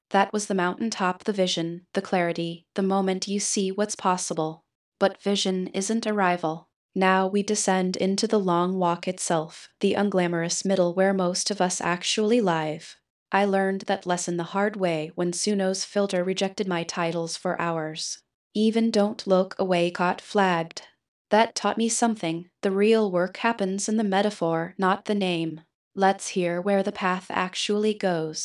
That was the mountaintop, the vision, the clarity, the moment you see what's possible. But vision isn't arrival. Now we descend into the long walk itself, the unglamorous middle where most of us actually live. I learned that lesson the hard way when Suno's filter rejected my titles for hours. Even Don't Look Away got flagged. That taught me something. The real work happens in the metaphor, not the name. Let's hear where the path actually goes.